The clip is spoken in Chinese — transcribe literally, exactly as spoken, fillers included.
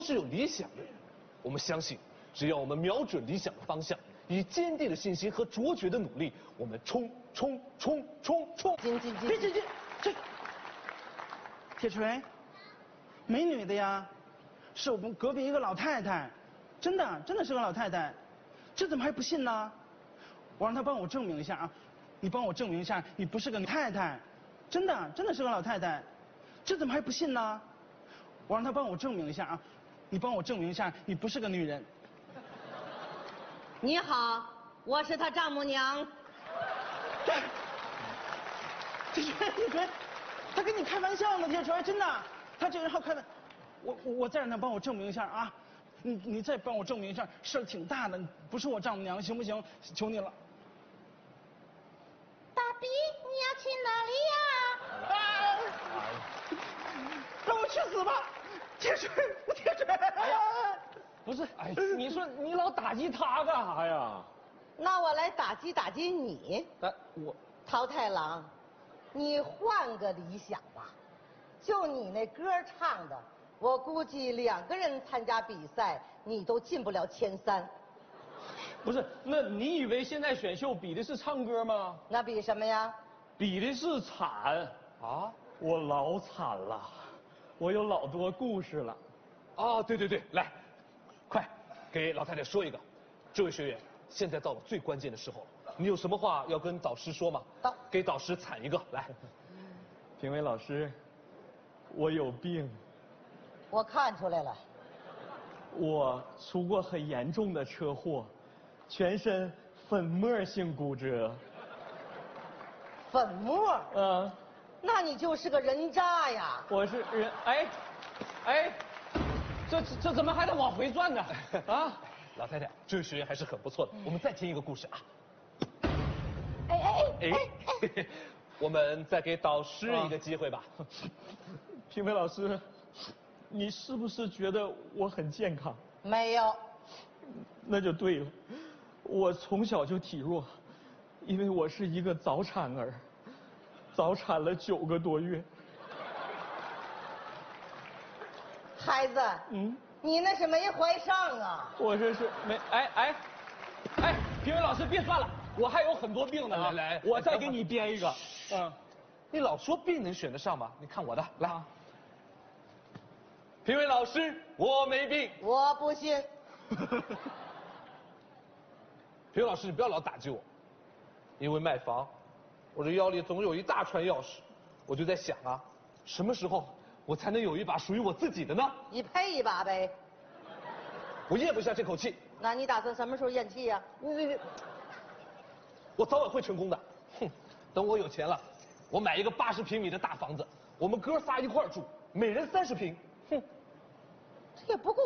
是有理想的人。我们相信，只要我们瞄准理想的方向，以坚定的信心和卓绝的努力，我们冲冲冲冲冲！ 进进进！ 别这这这，铁锤，没女的呀，是我们隔壁一个老太太，真的真的是个老太太，这怎么还不信呢？我让她帮我证明一下啊，你帮我证明一下，你不是个太太，真的真的是个老太太，这怎么还不信呢？我让她帮我证明一下啊，你帮我证明一下，你不是个女人。 你好，我是他丈母娘。 铁锤，铁锤，他跟你开玩笑呢，铁锤，真的，他这人好开玩。我我再让他帮我证明一下啊，你你再帮我证明一下，事儿挺大的，不是我丈母娘，行不行？求你了。 大比，你要去哪里呀？ 啊！让我去死吧，铁锤，铁锤！ 哎呀，不是，哎，你说你老打击他干啥呀？ 那我来打击打击你。 哎，我桃太郎，你换个理想吧。就你那歌唱的，我估计两个人参加比赛，你都进不了前三。 不是，那你以为现在选秀比的是唱歌吗？ 那比什么呀？ 比的是惨啊！我老惨了，我有老多故事了。 啊，对对对，来，快给老太太说一个。这位学员，现在到了最关键的时候了，你有什么话要跟导师说吗？ 导给导师惨一个，来。 评委老师，我有病， 我看出来了。 我出过很严重的车祸，全身粉末性骨折。 粉末？ 嗯， 那你就是个人渣呀！ 我是人，哎，哎，这这怎么还得往回转呢？啊， 老太太，这位学员还是很不错的。我们再听一个故事啊。 哎哎哎，哎我们再给导师一个机会吧。 评委老师，你是不是觉得我很健康？ 没有。 那就对了，我从小就体弱，因为我是一个早产儿，早产了九个多月。 孩子， 嗯， 你那是没怀上啊！ 我这是没哎哎哎，评委老师别算了，我还有很多病呢、啊。 来来， 我再给你编一个。嗯， 你老说病能选得上吗？你看我的，来。啊、评委老师，我没病。 我不信。 评委老师，你不要老打击我，因为卖房，我这腰里总有一大串钥匙，我就在想啊，什么时候我才能有一把属于我自己的呢？ 你配一把呗。 我咽不下这口气。 那你打算什么时候咽气呀？ 你你你，我早晚会成功的。哼，等我有钱了，我买一个八十平米的大房子，我们哥仨一块儿住，每人三十平。哼， 这也不够。